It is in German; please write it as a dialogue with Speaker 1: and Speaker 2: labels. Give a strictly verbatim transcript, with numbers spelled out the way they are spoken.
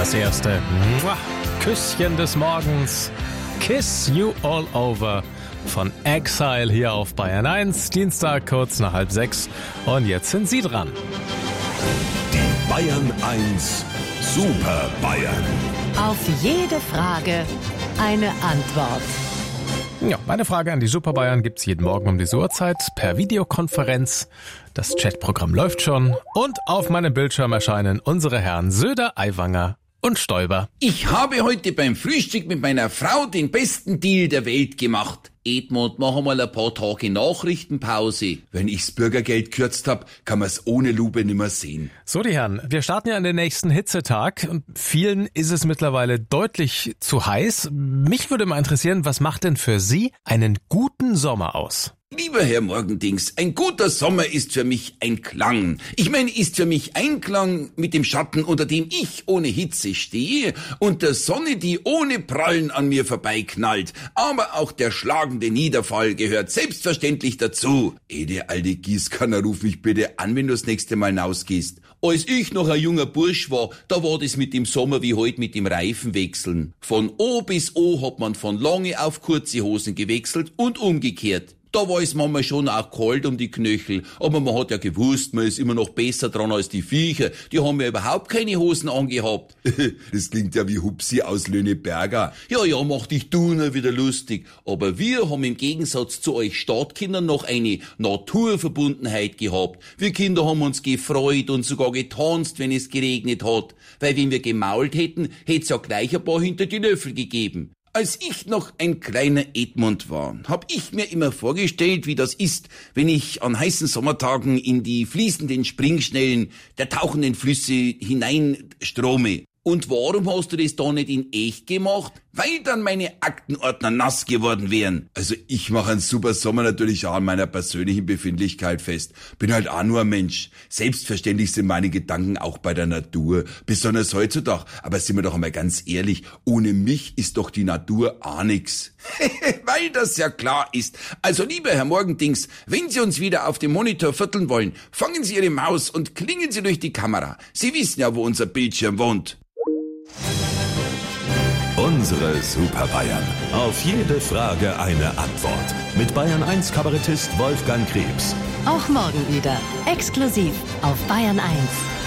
Speaker 1: Das erste Mua, Küsschen des Morgens, Kiss You All Over von Exile hier auf Bayern eins, Dienstag kurz nach halb sechs. Und jetzt sind Sie dran.
Speaker 2: Die Bayern eins Super Bayern.
Speaker 3: Auf jede Frage eine Antwort.
Speaker 1: Ja, meine Frage an die Super Bayern gibt's jeden Morgen um diese Uhrzeit per Videokonferenz. Das Chatprogramm läuft schon und auf meinem Bildschirm erscheinen unsere Herren Söder, Aiwanger und Stoiber.
Speaker 4: Ich habe heute beim Frühstück mit meiner Frau den besten Deal der Welt gemacht. Edmund, mach mal ein paar Tage Nachrichtenpause.
Speaker 5: Wenn ich's Bürgergeld gekürzt hab, kann man's ohne Lupe nimmer sehen.
Speaker 1: So, die Herren, wir starten ja in den nächsten Hitzetag und vielen ist es mittlerweile deutlich zu heiß. Mich würde mal interessieren, was macht denn für Sie einen guten Sommer aus?
Speaker 4: Lieber Herr Morgendings, ein guter Sommer ist für mich ein Klang. Ich meine, ist für mich Einklang mit dem Schatten, unter dem ich ohne Hitze stehe und der Sonne, die ohne Prallen an mir vorbeiknallt. Aber auch der schlagende Niederfall gehört selbstverständlich dazu.
Speaker 5: Ede, alte Gießkanner, ruf mich bitte an, wenn du das nächste Mal hinausgehst.
Speaker 4: Als ich noch ein junger Bursch war, da war das mit dem Sommer wie heute mit dem Reifenwechseln. Von O bis O hat man von lange auf kurze Hosen gewechselt und umgekehrt. Da war es manchmal schon auch kalt um die Knöchel, aber man hat ja gewusst, man ist immer noch besser dran als die Viecher. Die haben ja überhaupt keine Hosen angehabt.
Speaker 5: Das klingt ja wie Hupsi aus Löhneberger.
Speaker 4: Ja, ja, mach dich du nur wieder lustig. Aber wir haben im Gegensatz zu euch Stadtkindern noch eine Naturverbundenheit gehabt. Wir Kinder haben uns gefreut und sogar getanzt, wenn es geregnet hat. Weil wenn wir gemault hätten, hätt's ja gleich ein paar hinter die Löffel gegeben. Als ich noch ein kleiner Edmund war, hab ich mir immer vorgestellt, wie das ist, wenn ich an heißen Sommertagen in die fließenden Springschnellen der tauchenden Flüsse hineinstrome. Und warum hast du das da nicht in echt gemacht? Weil dann meine Aktenordner nass geworden wären.
Speaker 5: Also ich mache einen super Sommer natürlich auch an meiner persönlichen Befindlichkeit fest. Bin halt auch nur ein Mensch. Selbstverständlich sind meine Gedanken auch bei der Natur, besonders heutzutage. Aber sind wir doch einmal ganz ehrlich, ohne mich ist doch die Natur auch nix.
Speaker 4: Weil das ja klar ist. Also lieber Herr Morgendings, wenn Sie uns wieder auf dem Monitor vierteln wollen, fangen Sie Ihre Maus und klingen Sie durch die Kamera. Sie wissen ja, wo unser Bildschirm wohnt.
Speaker 2: Unsere Super Bayern. Auf jede Frage eine Antwort. Mit Bayern eins Kabarettist Wolfgang Krebs.
Speaker 3: Auch morgen wieder. Exklusiv auf Bayern eins.